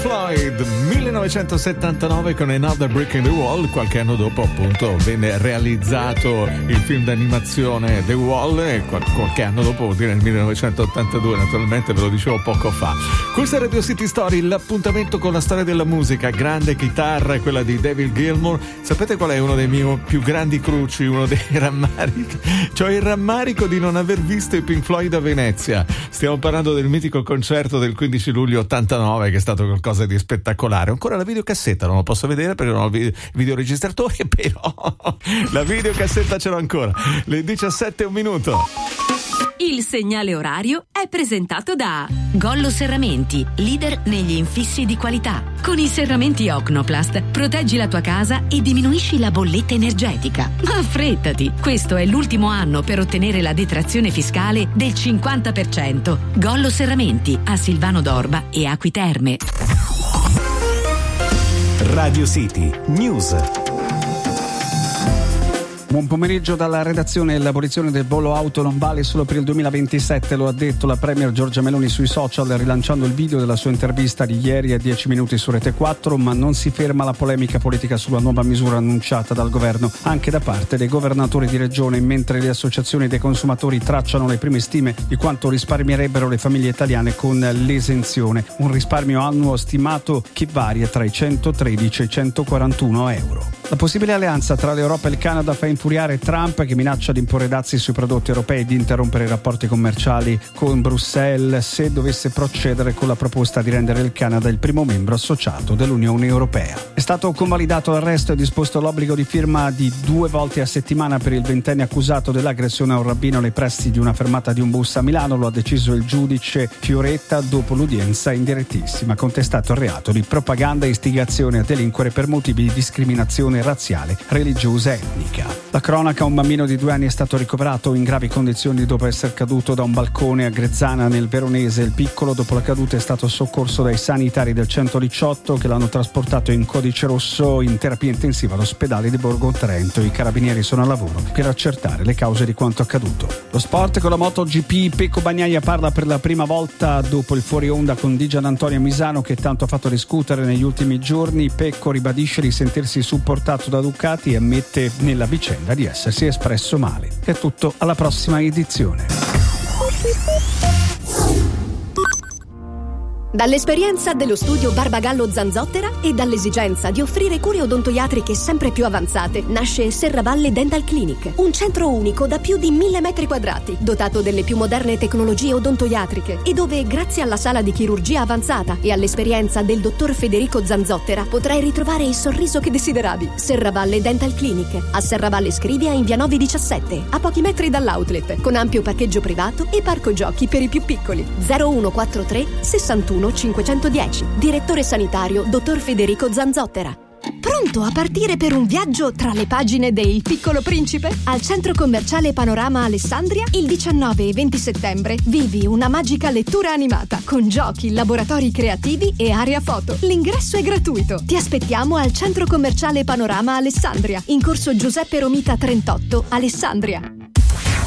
Floyd, 1979 con Another Brick in the Wall. Qualche anno dopo appunto venne realizzato il film d'animazione The Wall e qualche anno dopo, vuol dire nel 1982, naturalmente ve lo dicevo poco fa. Questa è Radio City Story, l'appuntamento con la storia della musica, grande chitarra, quella di David Gilmour. Sapete qual è uno dei miei più grandi cruci, uno dei rammarichi? C'ho il rammarico di non aver visto i Pink Floyd a Venezia. Stiamo parlando del mitico concerto del 15 luglio 89 che è stato qualcosa di spettacolare. Ancora la videocassetta non la posso vedere perché non ho il videoregistratore, però la videocassetta ce l'ho ancora. Le 17 e un minuto. Il segnale orario è presentato da Gollo Serramenti, leader negli infissi di qualità. Con i serramenti Ocnoplast proteggi la tua casa e diminuisci la bolletta energetica. Ma affrettati, questo è l'ultimo anno per ottenere la detrazione fiscale del 50%. Gollo Serramenti a Silvano d'Orba e Acqui Terme. Radio City News. Buon pomeriggio dalla redazione. L'abolizione del bollo auto non vale solo per il 2027, lo ha detto la premier Giorgia Meloni sui social rilanciando il video della sua intervista di ieri a 10 minuti su Rete 4, ma non si ferma la polemica politica sulla nuova misura annunciata dal governo anche da parte dei governatori di regione, mentre le associazioni dei consumatori tracciano le prime stime di quanto risparmierebbero le famiglie italiane con l'esenzione, un risparmio annuo stimato che varia tra i 113 e i 141 euro. La possibile alleanza tra l'Europa e il Canada fa infuriare Trump, che minaccia di imporre dazi sui prodotti europei e di interrompere i rapporti commerciali con Bruxelles se dovesse procedere con la proposta di rendere il Canada il primo membro associato dell'Unione Europea. È stato convalidato l'arresto e disposto l'obbligo di firma di 2 volte a settimana per il 20enne accusato dell'aggressione a un rabbino nei pressi di una fermata di un bus a Milano. Lo ha deciso il giudice Fioretta dopo l'udienza in direttissima. Contestato il reato di propaganda e istigazione a delinquere per motivi di discriminazione razziale, religiosa e etnica. La cronaca: un bambino di 2 anni è stato ricoverato in gravi condizioni dopo essere caduto da un balcone a Grezzana nel Veronese. Il piccolo, dopo la caduta, è stato soccorso dai sanitari del 118 che l'hanno trasportato in codice rosso in terapia intensiva all'ospedale di Borgo Trento. I carabinieri sono al lavoro per accertare le cause di quanto accaduto. Lo sport con la MotoGP. Pecco Bagnaia parla per la prima volta dopo il fuori onda con Dijan Antonio Misano, che tanto ha fatto discutere negli ultimi giorni. Pecco ribadisce di sentirsi supportato da Ducati e ammette nella vicenda di essersi espresso male. È tutto, alla prossima edizione. Dall'esperienza dello studio Barbagallo Zanzottera e dall'esigenza di offrire cure odontoiatriche sempre più avanzate nasce Serravalle Dental Clinic, un centro unico da più di 1000 metri quadrati, dotato delle più moderne tecnologie odontoiatriche e dove, grazie alla sala di chirurgia avanzata e all'esperienza del dottor Federico Zanzottera, potrai ritrovare il sorriso che desideravi. Serravalle Dental Clinic, a Serravalle Scrivia in via 917, a pochi metri dall'outlet, con ampio parcheggio privato e parco giochi per i più piccoli. 0143 61 510. Direttore sanitario dottor Federico Zanzottera. Pronto a partire per un viaggio tra le pagine de Il Piccolo Principe? Al centro commerciale Panorama Alessandria il 19 e 20 settembre vivi una magica lettura animata con giochi, laboratori creativi e area foto. L'ingresso è gratuito. Ti aspettiamo al centro commerciale Panorama Alessandria in corso Giuseppe Romita 38, Alessandria.